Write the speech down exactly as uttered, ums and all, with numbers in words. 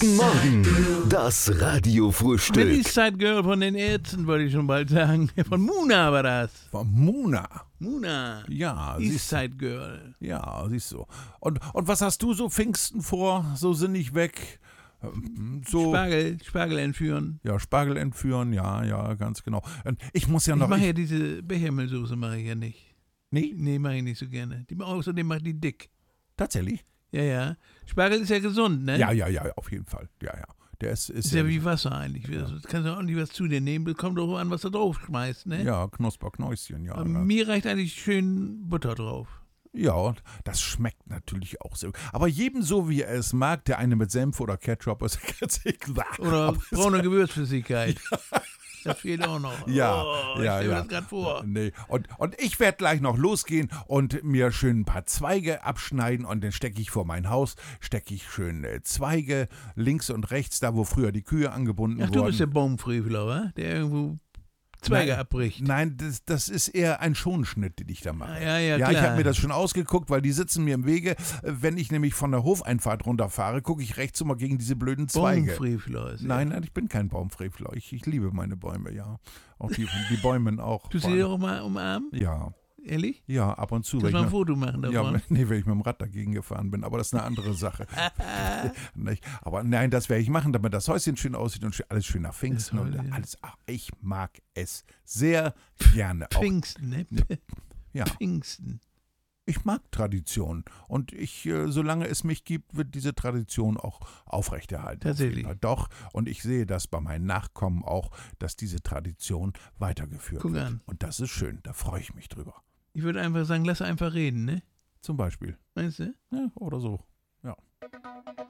Guten Morgen, das Radiofrühstück. Die Eastside-Girl von den Ärzten, wollte ich schon bald sagen. Von Muna war das. Von Muna. Muna. Ja, siehst du. Eastside-Girl. Ja, siehst du. Und, und was hast du so Pfingsten vor? So sinnig weg? Ähm, So, Spargel, Spargel entführen. ja, Spargel entführen, ja, ja, ganz genau. Und ich muss ja Ich noch... mache ja diese Bechamelsoße mache ich ja nicht. nee, Nee, mache ich nicht so gerne. Die, außerdem mache ich die dick. tatsächlich? Ja, ja. Spargel ist ja gesund, ne? Ja, ja, ja, auf jeden Fall. Ja, ja. Der ist, ist, Ist ja wie Wasser eigentlich. Du kannst ja auch nicht was zu dir nehmen. Kommt doch an, was du drauf schmeißt, ne? Ja, Knusperknäuschen, ja. Aber Ne? mir reicht eigentlich schön Butter drauf. Ja, und das schmeckt natürlich auch so. Aber jedem so, wie er es mag, der eine mit Senf oder Ketchup ist ganz egal. Oder Aber es- braune Gewürzflüssigkeit. Das fehlt auch noch. Ja, oh, ja, ich stell mir ja. das gerade vor. Nee. Und, und ich werde gleich noch losgehen und mir schön ein paar Zweige abschneiden und dann stecke ich vor mein Haus, stecke ich schön äh, Zweige links und rechts, da wo früher die Kühe angebunden Ach, du wurden. bist der Baumfrevler, wa? Der irgendwo Zweige Nein, abbricht. Nein, das, das ist eher ein Schonschnitt, den ich da mache. Ah, ja, ja, ja, ich klar. habe mir das schon ausgeguckt, weil die sitzen mir im Wege. Wenn ich nämlich von der Hofeinfahrt runterfahre, gucke ich rechts immer gegen diese blöden Zweige. Baumfrevler ist Nein, nein, ich bin kein Baumfrevler. Ich, ich liebe meine Bäume, ja. Auch die, die Bäume auch. Du sie auch mal umarmen? Ja, Ehrlich? ja, ab und zu. Lass wenn mal ich ein mit- Foto machen ja, davon. nee, wenn ich mit dem Rad dagegen gefahren bin, aber das ist eine andere Sache. Nicht? Aber nein, das werde ich machen, damit das Häuschen schön aussieht und schön- alles schön nach Pfingsten Das und soll, ja. alles. Ach, ich mag es sehr gerne. Auch, Pfingsten, ne? ja, Pfingsten. ich mag Tradition und ich, äh, solange es mich gibt, wird diese Tradition auch aufrechterhalten. Auf jeden Tatsächlich. Fall. Doch, und ich sehe das bei meinen Nachkommen auch, dass diese Tradition weitergeführt Guck wird. an. Und das ist schön, da freue ich mich drüber. Ich würde einfach sagen, lass einfach reden, ne? Zum Beispiel. Meinst du? Ja, oder so. Ja.